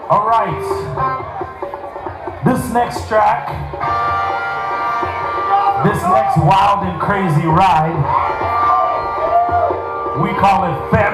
All right. This next track, this next wild and crazy ride, we call it Fair